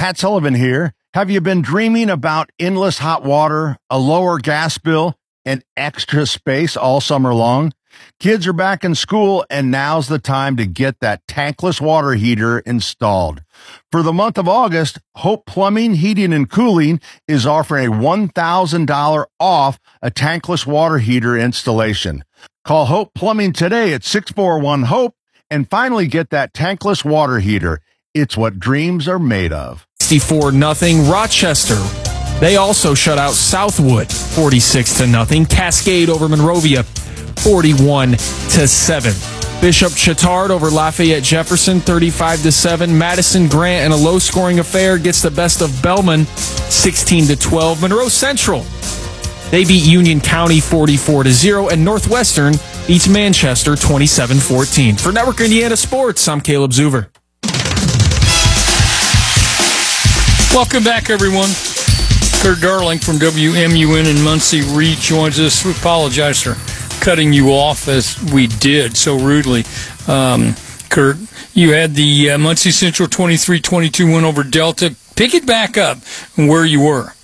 Pat Sullivan here. Have you been dreaming about endless hot water, a lower gas bill, and extra space all summer long? Kids are back in school, and now's the time to get that tankless water heater installed. For the month of August, Hope Plumbing, Heating, and Cooling is offering a $1,000 off a tankless water heater installation. Call Hope Plumbing today at 641-HOPE and finally get that tankless water heater. It's what dreams are made of. 64-0 Rochester. They also shut out Southwood 46-0. Cascade over Monrovia 41-7. Bishop Chatard over Lafayette Jefferson 35-7. Madison Grant in a low-scoring affair gets the best of Bellman 16-12. Monroe Central, they beat Union County 44-0, and Northwestern beats Manchester 27-14. For Network Indiana Sports, I'm Caleb Zuver. Welcome back, everyone. Kurt Darling from WMUN in Muncie rejoins us. We apologize for cutting you off as we did so rudely. Kurt, you had the Muncie Central 23-22 win over Delta. Pick it back up where you were.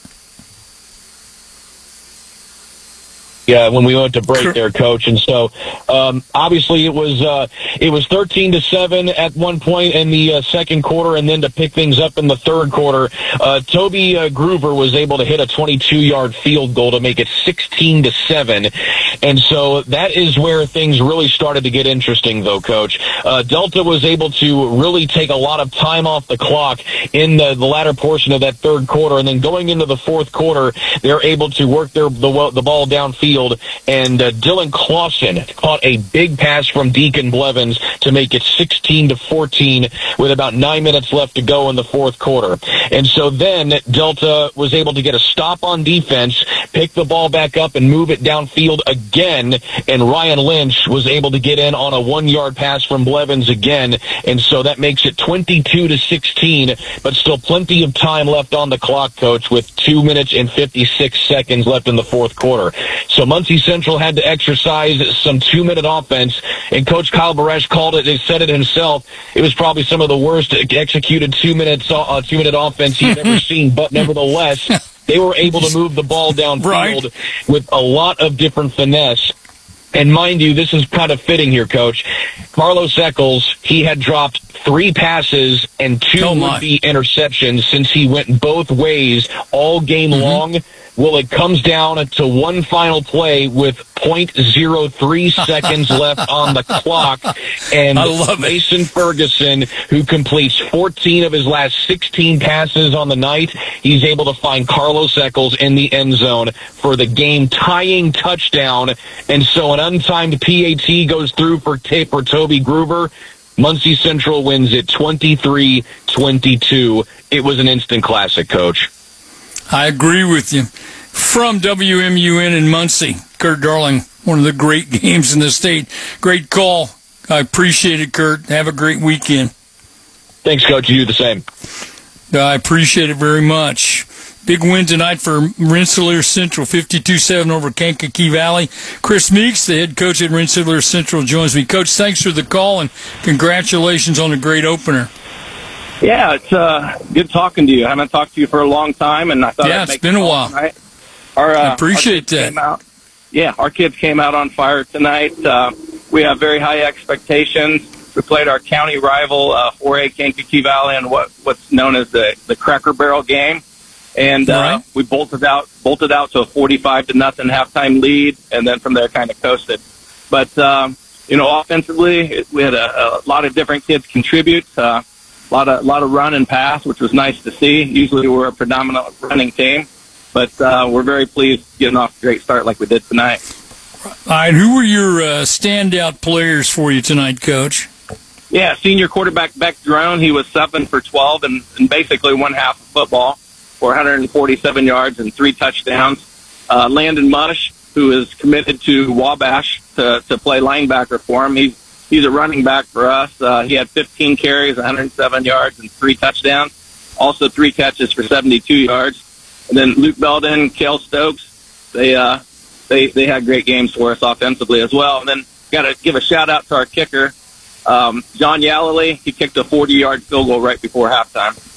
Yeah, when we went to break there, Coach, and so obviously it was 13-7 at one point in the second quarter, and then to pick things up in the third quarter, Toby Groover was able to hit a 22-yard field goal to make it 16-7, and so that is where things really started to get interesting, though, Coach. Delta was able to really take a lot of time off the clock in the latter portion of that third quarter, and then going into the fourth quarter, they're able to work the ball downfield. And Dylan Clausen caught a big pass from Deacon Blevins to make it 16-14 with about 9 minutes left to go in the fourth quarter. And so then Delta was able to get a stop on defense, pick the ball back up, and move it downfield again. And Ryan Lynch was able to get in on a 1-yard pass from Blevins again. And so that makes it 22-16, but still plenty of time left on the clock, Coach, with 2 minutes and 56 seconds left in the fourth quarter. So Muncie Central had to exercise some 2-minute offense, and Coach Kyle Baresh called it. He said it himself. It was probably some of the worst executed 2-minute offense he'd ever seen, but nevertheless, they were able to move the ball downfield with a lot of different finesse. And mind you, this is kind of fitting here, Coach. Carlos Eccles, he had dropped 3 passes and 2 would-be interceptions since he went both ways all game long. Well, it comes down to one final play with 0.03 seconds left on the clock. And Mason Ferguson, who completes 14 of his last 16 passes on the night, he's able to find Carlos Eccles in the end zone for the game-tying touchdown. And so an untimed PAT goes through for Toby Groover. Muncie Central wins it 23-22. It was an instant classic, Coach. I agree with you. From WMUN in Muncie, Kurt Darling, one of the great games in the state. Great call. I appreciate it, Kurt. Have a great weekend. Thanks, Coach. You do the same. I appreciate it very much. Big win tonight for Rensselaer Central, 52-7 over Kankakee Valley. Chris Meeks, the head coach at Rensselaer Central, joins me. Coach, thanks for the call, and congratulations on a great opener. Yeah, it's good talking to you. I haven't talked to you for a long time, and I thought it's been a while. Tonight. I appreciate that. Our kids came out on fire tonight. We have very high expectations. We played our county rival, 4A Kankakee Valley, in what's known as the Cracker Barrel game. And we bolted out to a 45-0 halftime lead, and then from there kind of coasted. But offensively, we had a lot of different kids contribute. A lot of run and pass, which was nice to see. Usually we're a predominant running team, but we're very pleased getting off a great start like we did tonight. All right, who were your standout players for you tonight, Coach? Yeah, senior quarterback Beck Drone. He was 7 for 12 and basically one half of football for 147 yards and 3 touchdowns. Landon Mush, who is committed to Wabash to play linebacker for him. He's a running back for us. He had 15 carries, 107 yards, and 3 touchdowns. Also 3 catches for 72 yards. And then Luke Belden, Cale Stokes, they had great games for us offensively as well. And then got to give a shout-out to our kicker, John Yalloway. He kicked a 40-yard field goal right before halftime.